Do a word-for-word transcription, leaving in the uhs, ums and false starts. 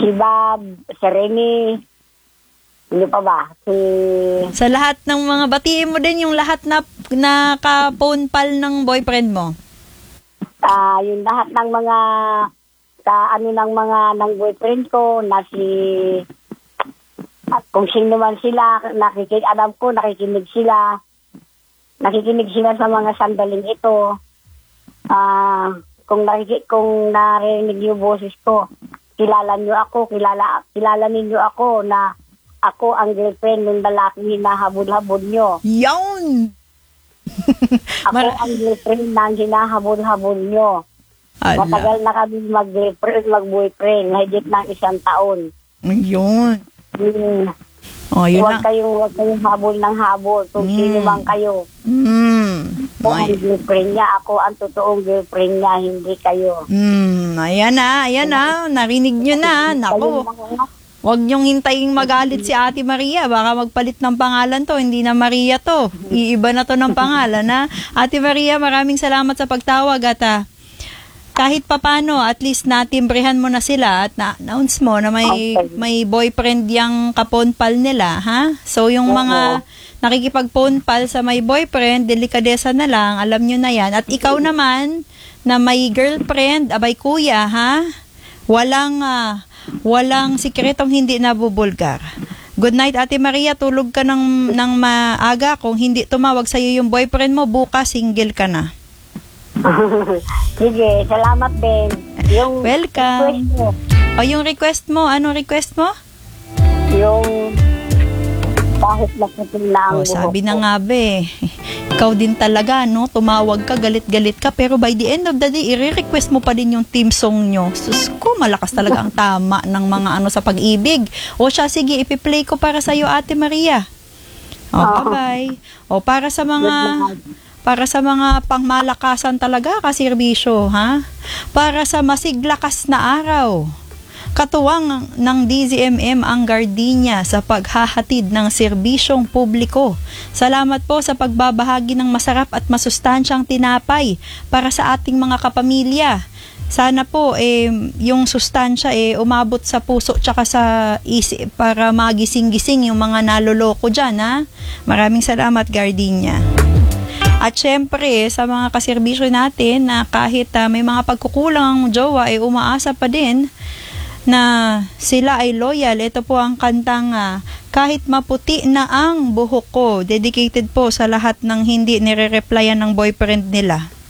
si Bob, si Rene, ano pa ba? Si... Sa lahat ng mga, batiin mo din yung lahat na naka-phone pal ng boyfriend mo. Uh, yung lahat ng mga, sa ano ng mga, ng boyfriend ko, na si, at kung sino man sila, nakikinig, alam ko, nakikinig sila, nakikinig sila sa mga sandaling ito. Ah, uh, kung nakikinig, kung narinig yung boses ko, kilala niyo ako, kilala, kilala ninyo ako na ako ang girlfriend ng lalaking hinahabol-habol nyo. Yawn! Ako Mar- ang girlfriend ng hinahabol-habol nyo. Ala. Matagal na kami mag-girlfriend, mag-boyfriend, higit ng isang taon. Yun. Hmm. Oh, yun huwag na. kayong, huwag kayong habol ng habol. Kung mm. sino man kayo. Mm. Ako ang girlfriend niya. Ako ang totoong girlfriend niya, hindi kayo. Mm. Ayan na, ayan na. Narinig nyo na. Naku. Huwag niyong hintayin magalit si Ate Maria. Baka magpalit ng pangalan to. Hindi na Maria to. Iiba na to ng pangalan, ha? Ate Maria, maraming salamat sa pagtawag at uh, kahit papano, at least natimbrehan mo na sila at na-announce mo na may okay. may boyfriend yung kaponpal nila, ha? So, yung uh-huh. mga nakikipag-ponpal sa may boyfriend, delikadesa na lang, alam nyo na yan. At ikaw naman, na may girlfriend, abay kuya, ha? Walang... Uh, Walang sikretong hindi nabubulgar. Good night, Ate Maria. Tulog ka ng, ng maaga. Kung hindi tumawag sa'yo yung boyfriend mo, bukas single ka na. Sige, salamat din. Yung welcome. Request mo. O, yung request mo. Anong request mo? Yung kahit naputin na ang oh, sabi na nga be. Ikaw din talaga, no? Tumawag ka, galit-galit ka, pero by the end of the day, i-request mo pa din yung team song nyo. Sus ko, malakas talaga ang tama ng mga ano sa pag-ibig. O siya, sige, ipi-play ko para sa'yo, Ate Maria. O, bye-bye. O, para sa mga... Para sa mga pangmalakasan talaga, kaserbisyo, ha? Para sa masiglakas na araw. Katuwang ng D Z M M ang Gardenia sa paghahatid ng serbisyong publiko. Salamat po sa pagbabahagi ng masarap at masustansyang tinapay para sa ating mga kapamilya. Sana po eh, yung sustansya eh, umabot sa puso tsaka sa isip para magising-gising yung mga naloloko dyan. Ha? Maraming salamat, Gardenia. At syempre, sa mga kaserbisyo natin na kahit uh, may mga pagkukulang ang jowa, eh, umaasa pa din na sila ay loyal. Ito po ang kantang uh, Kahit Maputi na ang Buhok Ko. Dedicated po sa lahat ng hindi nire-replyan ng boyfriend nila.